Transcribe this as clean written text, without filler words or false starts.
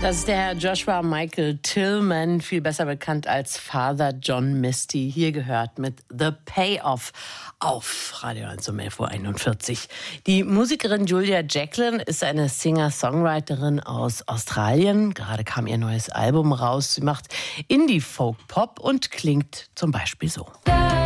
Das ist der Herr Joshua Michael Tillman, viel besser bekannt als Father John Misty. Hier gehört mit The Payoff auf Radio 1 um 11.41 Uhr. Die Musikerin Julia Jacklin ist eine Singer-Songwriterin aus Australien. Gerade kam ihr neues Album raus. Sie macht Indie-Folk-Pop und klingt zum Beispiel so.